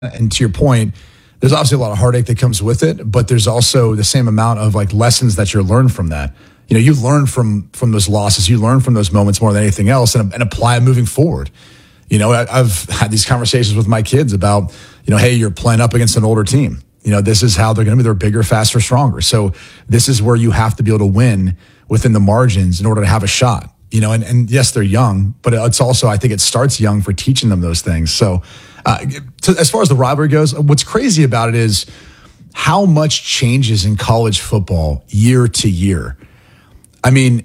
And to your point, there's obviously a lot of heartache that comes with it, but there's also the same amount of like lessons that you're learned from that. You know, you learn from those losses, you learn from those moments more than anything else, and apply it moving forward. You know, I've had these conversations with my kids about, you know, hey, you're playing up against an older team. You know, this is how they're going to be. They're bigger, faster, stronger. So this is where you have to be able to win within the margins in order to have a shot. You know, and yes, they're young, but it's also, I think it starts young for teaching them those things. So as far as the rivalry goes, what's crazy about it is how much changes in college football year to year. I mean,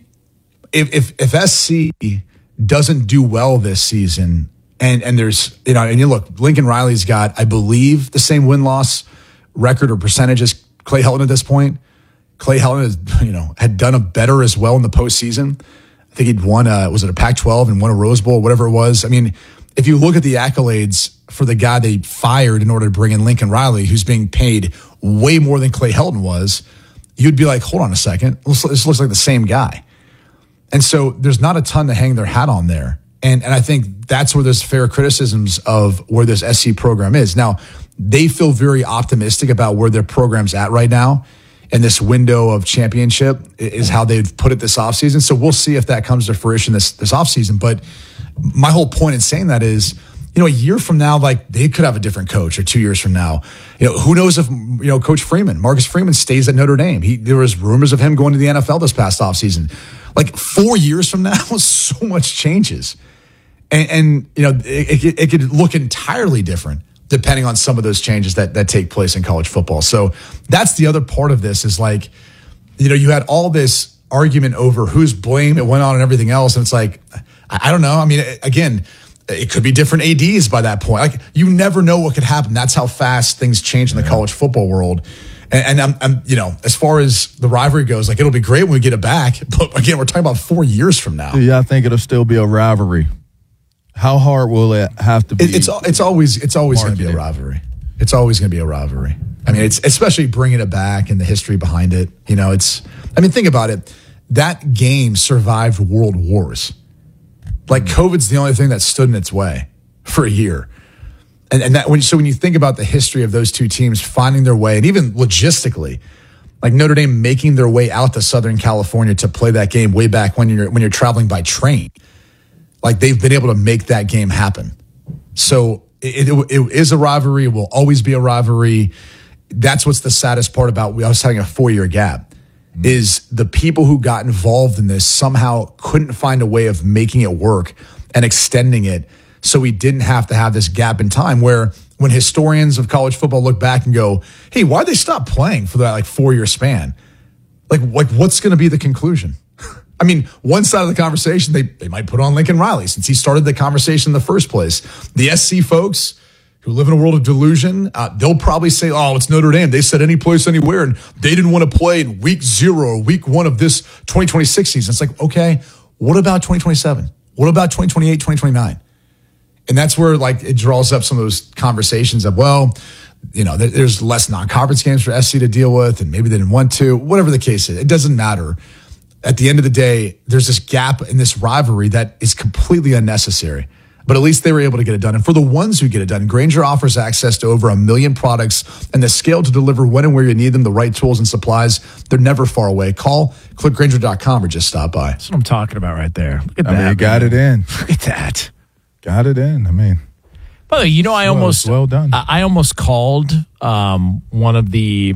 if SC doesn't do well this season, and there's, you know, and you look, Lincoln Riley's got, I believe, the same win-loss record or percentage as Clay Helton at this point. Clay Helton has, you know, had done a better as well in the postseason. I think he'd won was it a Pac-12 and won a Rose Bowl, whatever it was. I mean, if you look at the accolades for the guy they fired in order to bring in Lincoln Riley, who's being paid way more than Clay Helton was, you'd be like, hold on a second, this looks like the same guy. And so there's not a ton to hang their hat on there. And I think that's where there's fair criticisms of where this SC program is. Now, they feel very optimistic about where their program's at right now. And this window of championship is how they've put it this offseason. So we'll see if that comes to fruition this offseason. But my whole point in saying that is, you know, a year from now, like they could have a different coach, or 2 years from now. You know, who knows if, you know, Coach Freeman, Marcus Freeman stays at Notre Dame. There was rumors of him going to the NFL this past offseason. Like 4 years from now, so much changes. And you know, it could look entirely different depending on some of those changes that take place in college football. So that's the other part of this is like, you know, you had all this argument over whose blame it went on and everything else. And it's like, I don't know. I mean, again, it could be different ADs by that point. Like you never know what could happen. That's how fast things change in the college football world. And I'm, you know, as far as the rivalry goes, like it'll be great when we get it back. But again, we're talking about 4 years from now. Yeah, I think it'll still be a rivalry. How hard will it have to be? It's always going to be a rivalry. It's always going to be a rivalry. I mean, it's especially bringing it back and the history behind it. You know, think about it. That game survived world wars. Like COVID's the only thing that stood in its way for a year. And that when you think about the history of those two teams finding their way, and even logistically, like Notre Dame making their way out to Southern California to play that game way back when you're traveling by train. Like they've been able to make that game happen. So it is a rivalry. It will always be a rivalry. That's what's the saddest part about us having a 4-year gap is the people who got involved in this somehow couldn't find a way of making it work and extending it. So we didn't have to have this gap in time where when historians of college football look back and go, hey, why'd they stop playing for that like 4-year span? Like what's going to be the conclusion? I mean, one side of the conversation, they might put on Lincoln Riley since he started the conversation in the first place. The SC folks who live in a world of delusion, they'll probably say, oh, it's Notre Dame. They said any place, anywhere, and they didn't want to play in week 0 or week 1 of this 2026 season. It's like, okay, what about 2027? What about 2028, 2029? And that's where like it draws up some of those conversations of, well, you know, there's less non-conference games for SC to deal with, and maybe they didn't want to. Whatever the case is, it doesn't matter. At the end of the day, there's this gap in this rivalry that is completely unnecessary. But at least they were able to get it done. And for the ones who get it done, Grainger offers access to over 1 million products and the scale to deliver when and where you need them, the right tools and supplies. They're never far away. Call, click Grainger.com or just stop by. That's what I'm talking about right there. Look at that. I mean, you got it in. Look at that. Got it in. I mean. By the way, you know, I almost called one of the,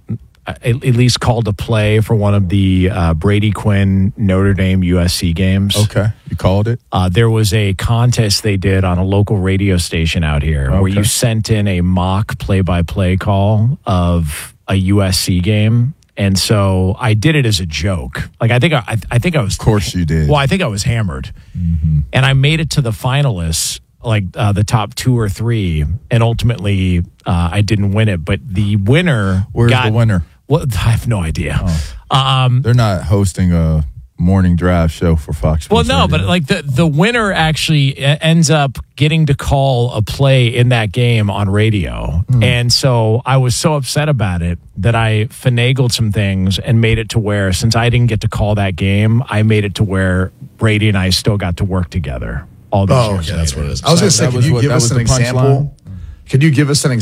at least called a play for one of the Brady Quinn Notre Dame USC games. Okay. You called it? There was a contest they did on a local radio station out here where you sent in a mock play-by-play call of a USC game. And so I did it as a joke. Like I think I was. Of course you did. Well, I think I was hammered. Mm-hmm. And I made it to the finalists, like the top 2 or 3. And ultimately, I didn't win it. But the winner. Where's the winner? Well, I have no idea. Oh. They're not hosting a morning drive show for Fox Sports. Well, no, but like the winner actually ends up getting to call a play in that game on radio. And so I was so upset about it that I finagled some things and made it to where, since I didn't get to call that game, I made it to where Brady and I still got to work together all these years. Yeah, that's what it is. I was going to say, can you give us an example? Could you give us an example?